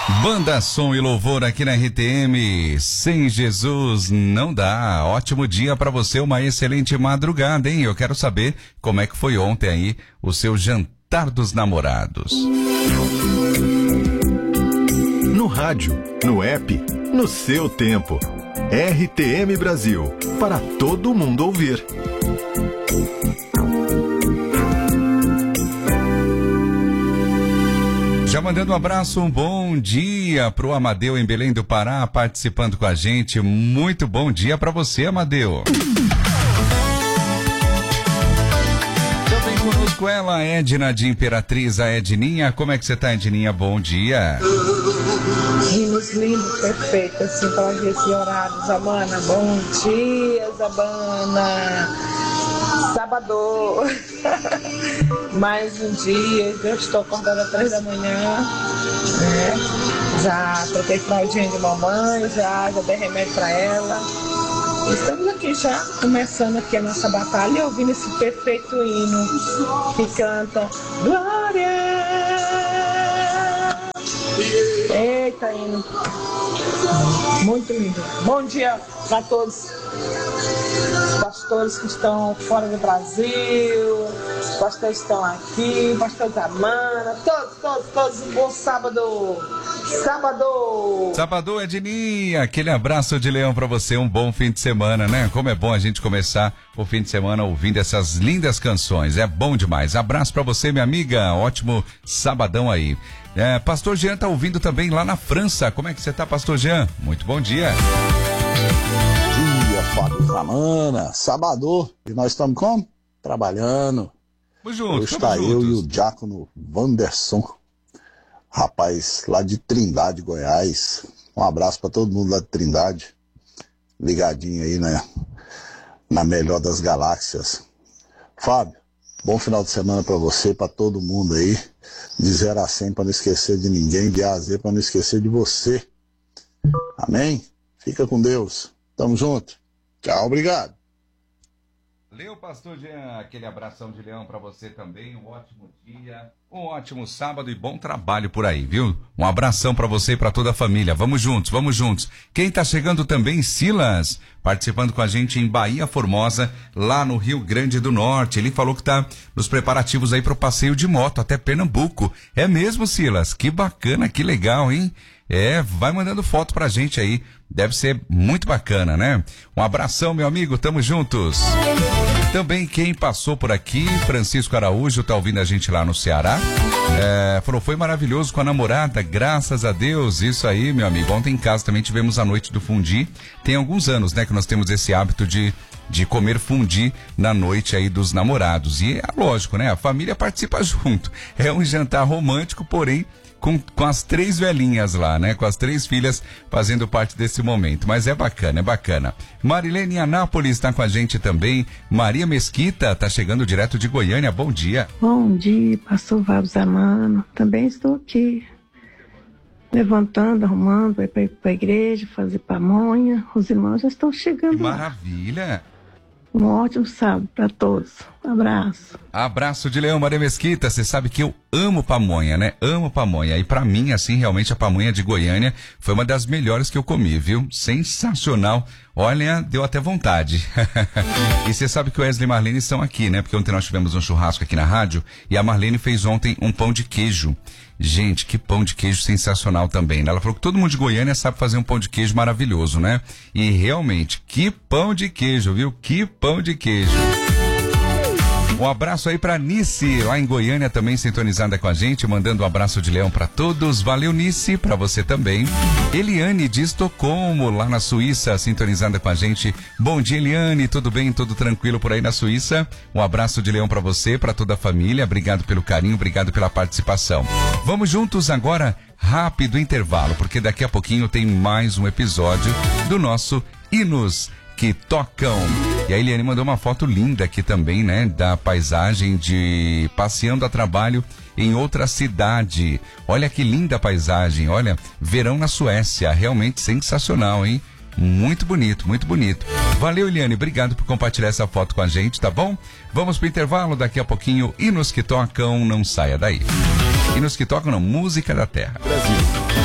Banda Som e Louvor aqui na RTM. Sem Jesus não dá. Ótimo dia pra você, uma excelente madrugada, hein? Eu quero saber como é que foi ontem aí o seu jantar dos namorados. No rádio, no app, no seu tempo. RTM Brasil, para todo mundo ouvir. Já mandando um abraço, um bom dia pro Amadeu em Belém do Pará, participando com a gente. Muito bom dia pra você, Amadeu. Também conosco ela, Edna de Imperatriz, a Edninha. Como é que você tá, Edninha? Bom dia. Rimos lindo, perfeito, assim, para esse horário, Zabana. Bom dia, Zabana. Sábado. Mais um dia, eu estou acordada às 3 da manhã, né? Já troquei fraldinha de mamãe, já dei remédio para ela. Estamos aqui já, começando aqui a nossa batalha e ouvindo esse perfeito hino que canta Glória. Eita, hino. Muito lindo. Bom dia para todos os pastores que estão fora do Brasil, os pastores que estão aqui, o pastor Zamana, todos, um bom sábado. Sábado, Edninha, aquele abraço de leão pra você, um bom fim de semana, né? Como é bom a gente começar o fim de semana ouvindo essas lindas canções, é bom demais. Abraço pra você, minha amiga, ótimo sabadão aí. Pastor Jean tá ouvindo também lá na França, como é que você tá, Pastor Jean? Muito bom dia. Bom dia, Fábio Zamana, sábado, e nós estamos como? Trabalhando. Vamos juntos, hoje está eu e o diácono Wanderson, rapaz lá de Trindade, Goiás. Um abraço para todo mundo lá de Trindade, ligadinho aí, né, na melhor das galáxias. Fábio, bom final de semana para você, para todo mundo aí, de 0 a 100 para não esquecer de ninguém, de A a Z para não esquecer de você. Amém? Fica com Deus. Tamo junto. Tchau, obrigado. Valeu, Pastor Jean, aquele abração de leão pra você também, um ótimo dia, um ótimo sábado e bom trabalho por aí, viu? Um abração pra você e pra toda a família, vamos juntos. Quem tá chegando também, Silas, participando com a gente em Bahia Formosa, lá no Rio Grande do Norte, ele falou que tá nos preparativos aí pro passeio de moto até Pernambuco. É mesmo, Silas? Que bacana, que legal, hein? Vai mandando foto pra gente aí, deve ser muito bacana, né? Um abração, meu amigo, tamo juntos. Também quem passou por aqui, Francisco Araújo, tá ouvindo a gente lá no Ceará. Falou, foi maravilhoso com a namorada, graças a Deus. Isso aí, meu amigo. Ontem em casa também tivemos a noite do fundi. Tem alguns anos, né, que nós temos esse hábito de comer fundi na noite aí dos namorados. E é lógico, né? A família participa junto. É um jantar romântico, porém com as 3 velhinhas lá, né? Com as 3 filhas fazendo parte desse momento. Mas é bacana. Marilene Anápolis está com a gente também. Maria Mesquita está chegando direto de Goiânia. Bom dia. Bom dia, pastor Fábio Zamana. Também estou aqui levantando, arrumando, para ir para a igreja, fazer pamonha. Os irmãos já estão chegando. Que maravilha. Um ótimo sábado para todos. Um abraço. Abraço de leão, Maria Mesquita. Você sabe que eu amo pamonha, né? Amo pamonha. E pra mim, assim, realmente a pamonha de Goiânia foi uma das melhores que eu comi, viu? Sensacional. Olha, deu até vontade. E você sabe que o Wesley e Marlene estão aqui, né? Porque ontem nós tivemos um churrasco aqui na rádio e a Marlene fez ontem um pão de queijo. Gente, que pão de queijo sensacional também, né? Ela falou que todo mundo de Goiânia sabe fazer um pão de queijo maravilhoso, né? E realmente, que pão de queijo, viu? Que pão de queijo. Um abraço aí pra Nice, lá em Goiânia, também sintonizada com a gente, mandando um abraço de leão pra todos. Valeu, Nice, pra você também. Eliane de Estocolmo, lá na Suíça, sintonizada com a gente. Bom dia, Eliane, tudo bem? Tudo tranquilo por aí na Suíça? Um abraço de leão pra você, pra toda a família. Obrigado pelo carinho, obrigado pela participação. Vamos juntos agora, rápido intervalo, porque daqui a pouquinho tem mais um episódio do nosso Hinos que Tocam. E a Eliane mandou uma foto linda aqui também, né? Da paisagem de passeando a trabalho em outra cidade. Olha que linda a paisagem, olha, verão na Suécia, realmente sensacional, hein? Muito bonito, muito bonito. Valeu, Eliane, obrigado por compartilhar essa foto com a gente, tá bom? Vamos pro intervalo, daqui a pouquinho, Hinos que Tocam, não saia daí. Hinos que Tocam, não, Música da Terra. Brasil.